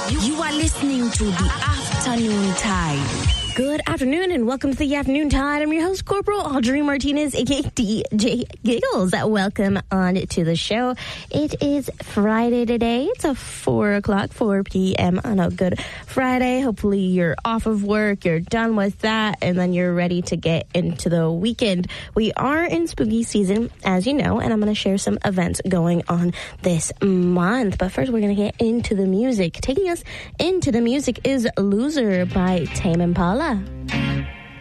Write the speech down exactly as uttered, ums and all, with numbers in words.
You are listening to The Afternoon Tide. Good afternoon and welcome to The Afternoon Tide. I'm your host, Corporal Audrey Martinez, aka D J Giggles. Welcome on to the show. It is Friday today. It's a four o'clock, four p.m. on a good Friday. Hopefully you're off of work, you're done with that, and then you're ready to get into the weekend. We are in spooky season, as you know, and I'm going to share some events going on this month. But first, we're going to get into the music. Taking us into the music is Loser by Tame Impala.